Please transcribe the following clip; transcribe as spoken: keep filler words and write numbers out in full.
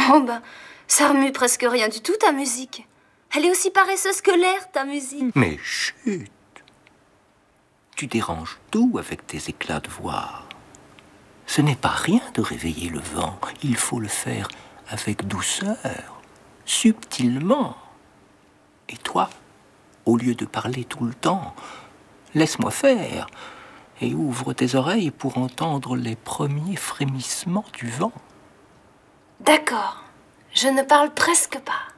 Oh ben, ça remue presque rien du tout, ta musique. Elle est aussi paresseuse que l'air, ta musique. Mais chut! Tu déranges tout avec tes éclats de voix. Ce n'est pas rien de réveiller le vent. Il faut le faire avec douceur, subtilement. Et toi, au lieu de parler tout le temps, laisse-moi faire et ouvre tes oreilles pour entendre les premiers frémissements du vent. D'accord, je ne parle presque pas.